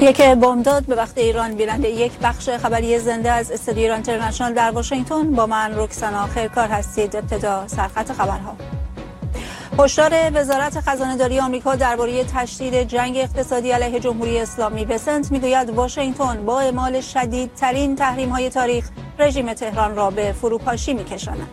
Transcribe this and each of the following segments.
یک بامداد به وقت ایران بیننده یک بخش خبری زنده از استودیو ایران اینترنشنال در واشنگتن. با من رکسانا خیرکار هستید. ابتدا سرخط خبرها. هشدار وزارت خزانه‌داری آمریکا درباره تشدید جنگ اقتصادی علیه جمهوری اسلامی. بسنت میگوید واشنگتن با اعمال شدیدترین تحریم‌های تاریخ رژیم تهران را به فروپاشی می‌کشاند.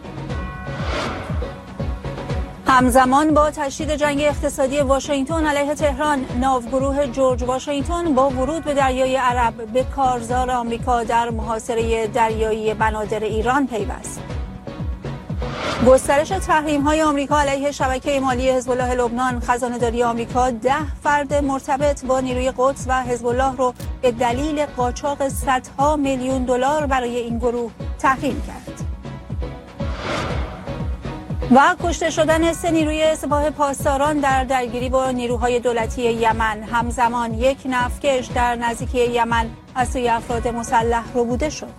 همزمان با تشدید جنگ اقتصادی واشنگتن علیه تهران، ناوگروه جورج واشنگتن با ورود به دریای عرب به کارزار آمریکا در محاصره دریایی بنادر ایران پیوست. گسترش تحریم‌های آمریکا علیه شبکه مالی حزب الله لبنان. خزانه‌داری آمریکا 10 فرد مرتبط با نیروی قدس و حزب الله را به دلیل قاچاق صدها میلیون دلار برای این گروه تحریم کرد. و کشته شدن 3 نیروی سپاه پاسداران در درگیری با نیروهای دولتی یمن. همزمان یک نفتکش در نزدیکی یمن از سوی افراد مسلح ربوده شد.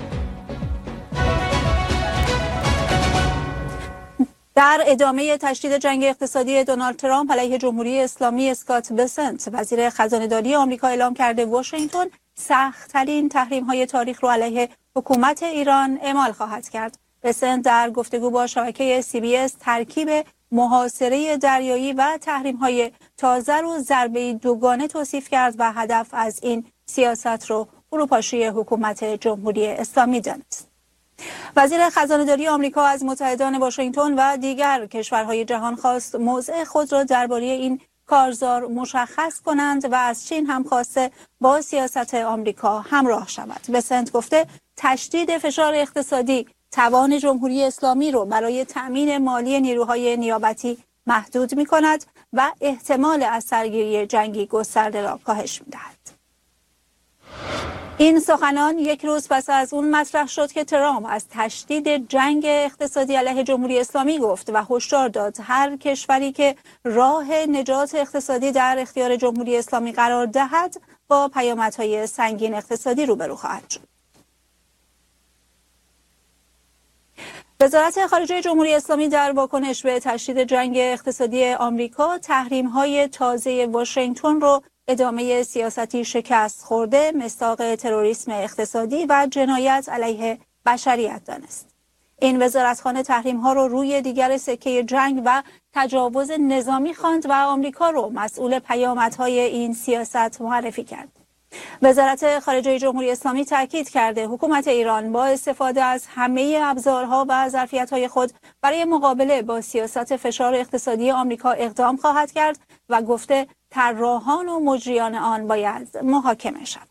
در ادامه تشدید جنگ اقتصادی دونالد ترامپ علیه جمهوری اسلامی، اسکات بسنت وزیر خزانه‌داری آمریکا اعلام کرده واشنگتن سخت‌ترین تحریم‌های تاریخ را علیه حکومت ایران اعمال خواهد کرد. بسنت در گفتگو با شبکه CBS ترکیب محاصره دریایی و تحریم‌های تازه رو ضربه‌ای دوگانه توصیف کرد و هدف از این سیاست رو فروپاشی حکومت جمهوری اسلامی دانست. وزیر خزانه‌داری آمریکا از متحدان واشنگتن و دیگر کشورهای جهان خواست موضع خود را درباره این کارزار مشخص کنند و از چین هم خواسته با سیاست آمریکا همراه شود. بسنت گفته تشدید فشار اقتصادی توان جمهوری اسلامی رو برای تأمین مالی نیروهای نیابتی محدود می کند و احتمال از سرگیری جنگی گسترده را کاهش می دهد. این سخنان یک روز پس از اون مطرح شد که ترامپ از تشدید جنگ اقتصادی علیه جمهوری اسلامی گفت و هشدار داد هر کشوری که راه نجات اقتصادی در اختیار جمهوری اسلامی قرار دهد با پیامدهای سنگین اقتصادی روبرو خواهد شد. وزارت خارجه جمهوری اسلامی در واکنش به تشدید جنگ اقتصادی آمریکا تحریم‌های تازه واشنگتن را ادامه سیاستی شکست خورده، مصداق تروریسم اقتصادی و جنایت علیه بشریت دانست. این وزارتخانه تحریم‌ها را روی دیگر سکه جنگ و تجاوز نظامی خواند و آمریکا را مسئول پیامدهای این سیاست معرفی کرد. وزارت خارجه جمهوری اسلامی تاکید کرده حکومت ایران با استفاده از همه ابزارها و ظرفیت‌های خود برای مقابله با سیاست فشار اقتصادی آمریکا اقدام خواهد کرد و گفته طراحان و مجریان آن باید محاکمه شود.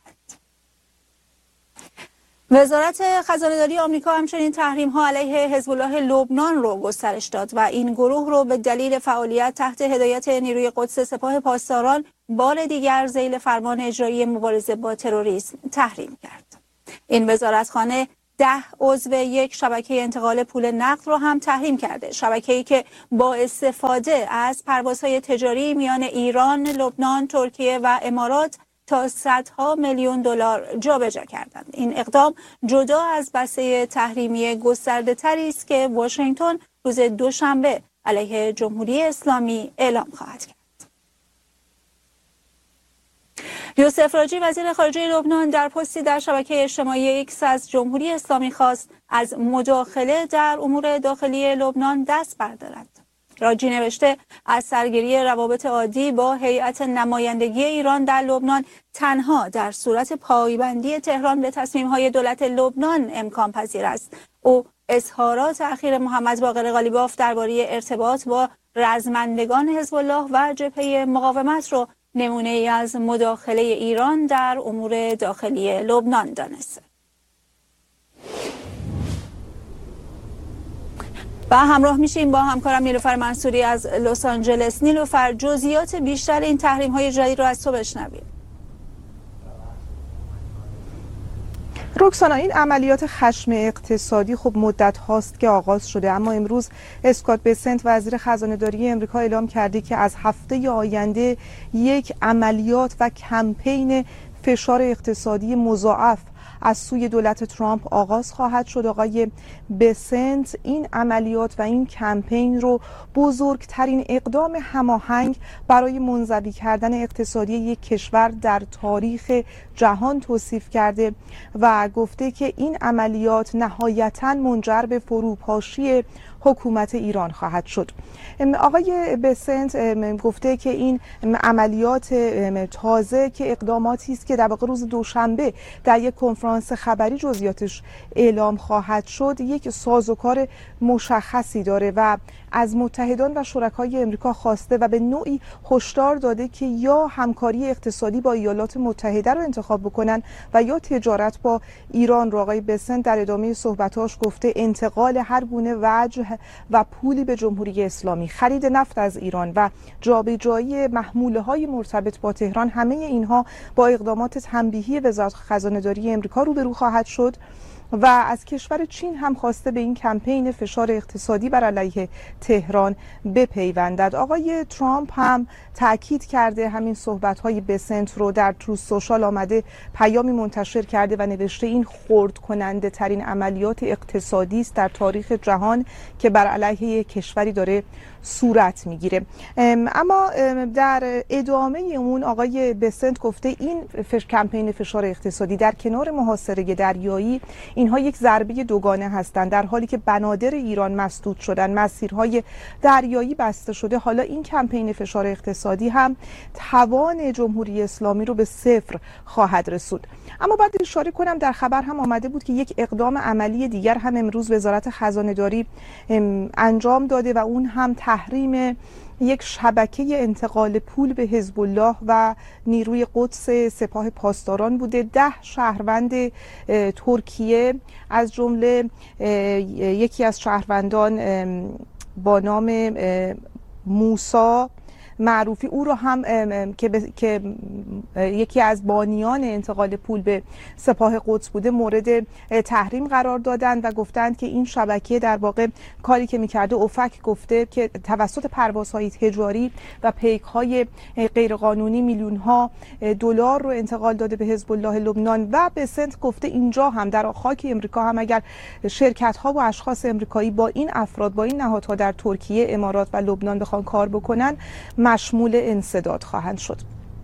وزارت خزانه‌داری آمریکا همچنین تحریم‌ها علیه حزب الله لبنان را گسترش داد و این گروه را به دلیل فعالیت تحت هدایت نیروی قدس سپاه پاسداران بار دیگر ذیل فرمان اجرایی مبارزه با تروریسم تحریم کرد. این وزارتخانه 10 عضو یک شبکه انتقال پول نقد را هم تحریم کرده، شبکه‌ای که با استفاده از پروازهای تجاری میان ایران، لبنان، ترکیه و امارات تا صدها میلیون دلار جابجا کردند. این اقدام جدا از بسته تحریمی گسترده تری است که واشنگتن روز دوشنبه علیه جمهوری اسلامی اعلام خواهد کرد. یوسف راجی وزیر خارجه لبنان در پستی در شبکه اجتماعی ایکس از جمهوری اسلامی خواست از مداخله در امور داخلی لبنان دست بردارد. راجی نوشته از سرگیری روابط عادی با هیئت نمایندگی ایران در لبنان تنها در صورت پایبندی تهران به تصمیم‌های دولت لبنان امکان پذیر است. او اظهارات اخیر محمد باقر قالیباف درباره ارتباط با رزمندگان حزب الله و جبهه مقاومت را نمونه ای از مداخله ایران در امور داخلی لبنان دانست. و همراه میشیم با همکارم نیلوفر منصوری از لس آنجلس. نیلوفر، جزئیات بیشتر این تحریم‌های جدید رو از تو بشنویم. رکسانا، این عملیات خشم اقتصادی خب مدت هاست که آغاز شده، اما امروز اسکات بسنت وزیر خزانه‌داری امریکا اعلام کرده که از هفته آینده یک عملیات و کمپین فشار اقتصادی مضاعف از سوی دولت ترامپ آغاز خواهد شد. آقای بسنت این عملیات و این کمپین رو بزرگترین اقدام هماهنگ برای منزوی کردن اقتصادی یک کشور در تاریخ جهان توصیف کرده و گفته که این عملیات نهایتاً منجر به فروپاشی حکومت ایران خواهد شد. آقای بسنت گفته که این عملیات تازه که اقداماتی است که در واقع روز دوشنبه در یک کنفرانس خبری جزئیاتش اعلام خواهد شد یک سازوکار مشخصی داره و از متحدان و شرکای امریکا خواسته و به نوعی هشدار داده که یا همکاری اقتصادی با ایالات متحده رو انتخاب بکنن و یا تجارت با ایران رو. آقای بسنت در ادامه صحبتاش گفته انتقال هر گونه وجه و پولی به جمهوری اسلامی، خرید نفت از ایران و جابجایی محموله‌های مرتبط با تهران، همه اینها با اقدامات تنبیهی وزارت خزانه‌داری امریکا روبرو خواهد شد و از کشور چین هم خواسته به این کمپین فشار اقتصادی بر علیه تهران بپیوندد. آقای ترامپ هم تاکید کرده همین صحبت‌های بسنت رو در تروث سوشال آمده پیامی منتشر کرده و نوشته این خرد کننده ترین عملیات اقتصادی است در تاریخ جهان که بر علیه یک کشوری داره صورت میگیره. اما در ادامه اون آقای بسنت گفته این کمپین فشار اقتصادی در کنار محاصره دریایی اینها یک ضربه دوگانه هستند. در حالی که بنادر ایران مسدود شدن، مسیرهای دریایی بسته شده، حالا این کمپین فشار اقتصادی هم توان جمهوری اسلامی رو به صفر خواهد رسود. اما باید اشاره کنم در خبر هم آمده بود که یک اقدام عملی دیگر هم امروز وزارت خزانه‌داری انجام داده و اون هم تحریم یک شبکه انتقال پول به حزب الله و نیروی قدس سپاه پاسداران بوده. 10 شهروند ترکیه از جمله یکی از شهروندان با نام موسی معروفی، او رو هم که یکی از بانیان انتقال پول به سپاه قدس بوده مورد تحریم قرار دادند و گفتند که این شبکه در واقع کاری که میکرده، اوفک گفته که توسط پروازهای تجاری و پیک‌های غیرقانونی میلیون‌ها دلار رو انتقال داده به حزب الله لبنان و بسنت گفته اینجا هم در خاک امریکا هم اگر شرکت‌ها و اشخاص امریکایی با این افراد، با این نهادها در ترکیه، امارات و لبنان بخوان کار بکنن مشمول انسداد خواهند شد.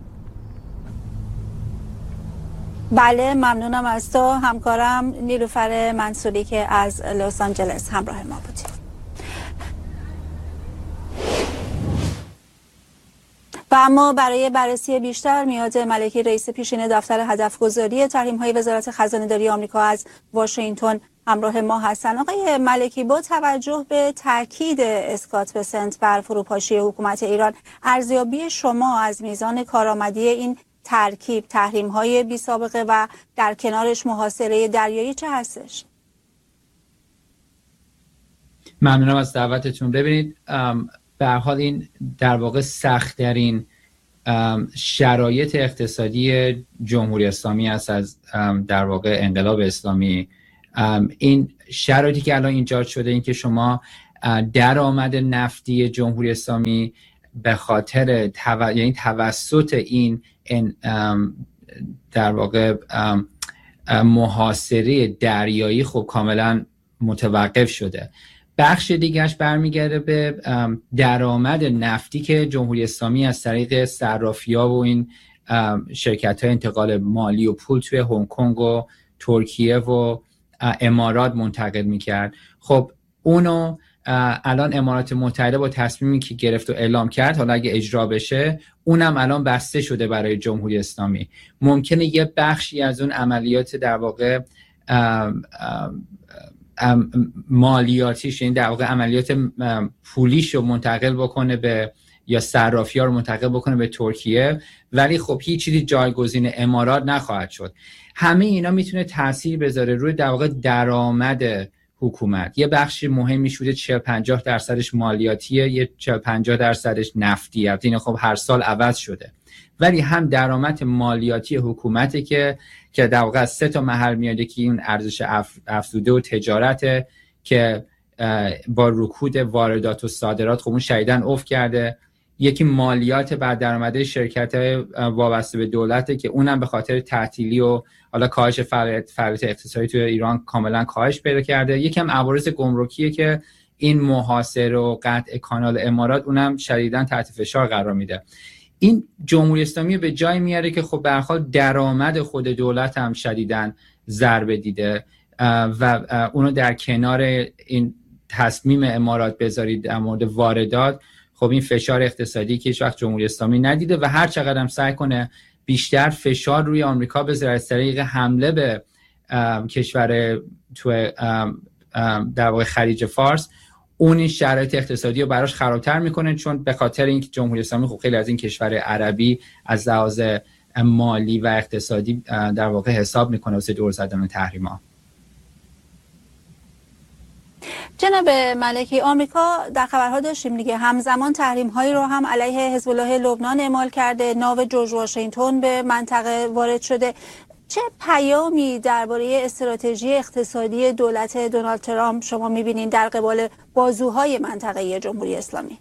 بله، ممنونم از تو همکارم نیلوفر منصوری که از لس آنجلس همراه ما بودی. و اما برای بررسی بیشتر میاد ملکی رئیس پیشین دفتر هدفگذاری تحریم‌های وزارت خزانه‌داری آمریکا از واشنگتن همراه ما هستند. آقای ملکی، با توجه به تاکید اسکات بسنت بر فروپاشی حکومت ایران، ارزیابی شما از میزان کارآمدی این ترکیب تحریم‌های بی سابقه و در کنارش محاصره دریایی چه هستش؟ ممنونم از دعوتتون. ببینید، به هر حال این در واقع سخت‌ترین شرایط اقتصادی جمهوری اسلامی است از در واقع انقلاب اسلامی. این شرایطی که الان ایجاد شده، این که شما درآمد نفتی جمهوری اسلامی به خاطر یعنی توسط این در واقع محاصره دریایی خب کاملا متوقف شده. بخش دیگرش برمیگرده به درآمد نفتی که جمهوری اسلامی از طریق صرافی‌ها و این شرکت‌های انتقال مالی و پول توی هنگ کنگ و ترکیه و امارات منتقل می‌کرد. خب اونو الان امارات متحده با تصمیمی که گرفت و اعلام کرد، حالا اگه اجرا بشه، اونم الان بسته شده برای جمهوری اسلامی. ممکنه یه بخشی از اون عملیات در واقع مالیاتیش، یعنی در واقع عملیات پولیش رو منتقل بکنه به یا صرافی‌ها رو منتقل بکنه به ترکیه، ولی خب هیچ چیزی جایگزین امارات نخواهد شد. همه اینا میتونه تاثیر بذاره روی در واقع درآمد حکومت. یه بخشی مهمی شده 40-50% مالیاتیه، یه 40-50% نفتیه. این خب هر سال عوض شده. ولی هم درآمد مالیاتی حکومته که در واقع از 3 تا محل میاد، که این ارزش افزوده و تجارت که با رکود واردات و صادرات خب اون شدیداً افت کرده. یکی مالیات بر درآمد شرکت‌های وابسته به دولته که اونم به خاطر تعطیلی و حالا کاهش فعالیت اقتصادی توی ایران کاملا کاهش پیدا کرده. یکم عوارض گمرکیه که این محاصره و قطع کانال امارات اونم شدیداً تحت فشار قرار میده. این جمهوری اسلامی به جای میاره که خب به هر حال درآمد خود دولت هم شدیداً ضربه دیده و اونو در کنار این تصمیم امارات بذارید در مورد واردات، خب این فشار اقتصادی که هیچ وقت جمهوری اسلامی ندیده و هر چقدر هم سعی کنه بیشتر فشار روی آمریکا بذاره از طریق حمله به کشور تو در واقع خلیج فارس، اون این شرایط اقتصادی رو براش خرابتر میکنه، چون به خاطر اینکه جمهوری اسلامی خب خیلی از این کشور عربی از لحاظ مالی و اقتصادی در واقع حساب میکنه واسه دور زدن تحریم‌ها. جناب ملکی، آمریکا در خبرها داشتیم دیگه همزمان تحریم‌هایی رو هم علیه حزب الله لبنان اعمال کرده، ناو جورج واشنگتن به منطقه وارد شده. چه پیامی درباره استراتژی اقتصادی دولت دونالد ترامپ شما می‌بینید در قبال بازوهای منطقه جمهوری اسلامی؟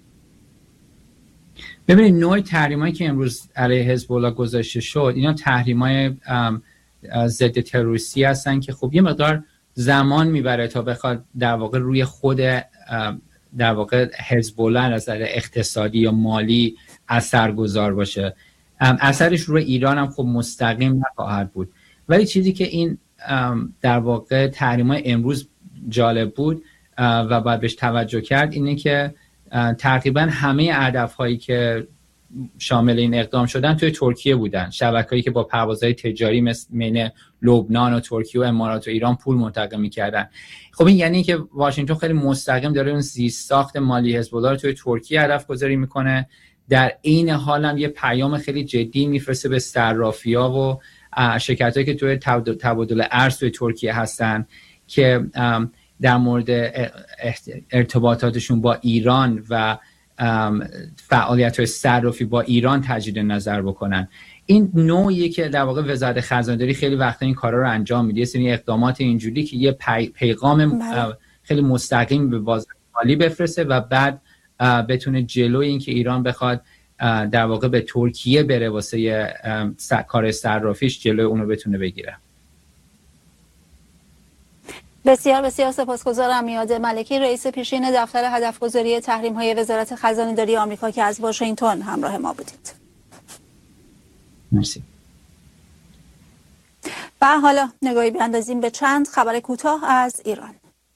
ببینید نوع تحریمایی که امروز علیه حزب الله گذاشته شد، اینا تحریمای ضد تروریستی هستن که خب یه مقدار زمان میبره تا بخواد در واقع روی خود در واقع حزب الله از نظر اقتصادی یا مالی اثرگذار باشه. اثرش روی ایران هم خب مستقیم نخواهد بود. ولی چیزی که این در واقع تحریم‌های امروز جالب بود و باید بهش توجه کرد اینه که تقریبا همه هدف‌هایی که شامل این اقدام شدن توی ترکیه بودن، شبکه‌ای که با پروازهای تجاری مثل لبنان و ترکیه و امارات و ایران پول منتقل می‌کردن. خب این یعنی که واشنگتن خیلی مستقیم داره اون زیرساخت مالی حزب الله رو توی ترکیه هدف گذاری میکنه، در این حال هم یه پیام خیلی جدی میفرسته به صرافی‌ها و شرکتایی که توی تبادل ارز توی ترکیه هستن که در مورد ارتباطاتشون با ایران و فعالیت‌های صرافی با ایران تجدید نظر بکنن. این نوعیه که در واقع وزارت خزانه‌داری خیلی وقتا این کارا رو انجام میده، یعنی اقدامات اینجوری که یه پیغام خیلی مستقیم به بازار مالی بفرسته و بعد بتونه جلوی این که ایران بخواد در واقع به ترکیه بره واسه کار صرافیش جلوی اونو بتونه بگیره. بسیار بسیار سپاسگزارم. میاد ملکی، رئیس پیشین دفتر هدفگذاری تحریم‌های وزارت خزانه‌داری آمریکا که از واشنگتن همراه ما بودید. مرسی. و حالا نگاهی بیاندازیم به چند خبر کوتاه از ایران.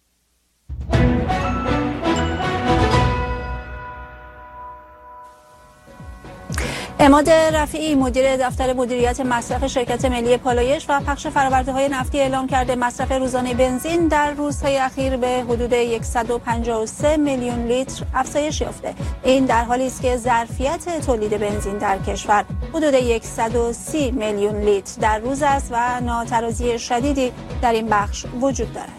عماد رفیعی مدیر دفتر مدیریت مصرف شرکت ملی پالایش و پخش فرآورده‌های نفتی اعلام کرده مصرف روزانه بنزین در روزهای اخیر به حدود 153 میلیون لیتر افزایش یافته. این در حالی است که ظرفیت تولید بنزین در کشور حدود 130 میلیون لیتر در روز است و ناترازی شدیدی در این بخش وجود دارد.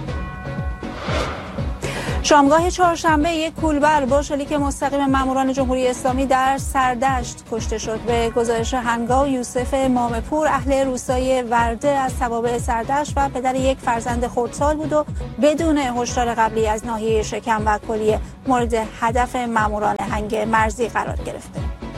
شامگاه چهارشنبه یک کولبر با شلیک مستقیم ماموران جمهوری اسلامی در سردشت کشته شد. به گزارش هنگا، یوسف مامپور اهل روستای ورده از توابع سردشت و پدر یک فرزند خردسال بود و بدون هشدار قبلی از ناحیه شکم و کلیه مورد هدف ماموران هنگ مرزی قرار گرفته.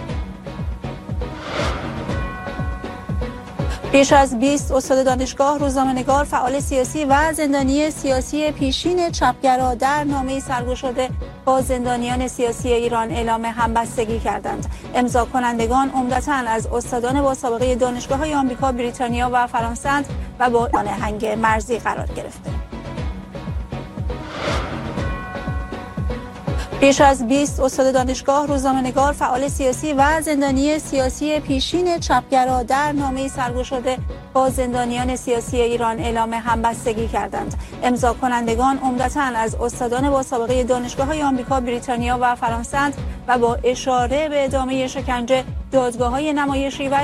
بیش از 20 استاد دانشگاه، روزنامه‌نگار، فعال سیاسی و زندانی سیاسی پیشین چپگرا در نامه‌ای سرگشاده با زندانیان سیاسی ایران اعلام همبستگی کردند. امضا کنندگان عمدتاً از استادان با سابقه دانشگاه‌های آمریکا، بریتانیا و فرانسه و با هنگ مرزی قرار گرفته. بیش از 20 استاد دانشگاه، روزنامه‌نگار، فعال سیاسی و زندانی سیاسی پیشین چپگرا در نامه‌ای سرگشاده با زندانیان سیاسی ایران اعلام همبستگی کردند. امضا کنندگان عمدتاً از استادان با سابقه دانشگاه‌های آمریکا، بریتانیا و فرانسه و با اشاره به ادامه شکنجه، دادگاه‌های نمایشی و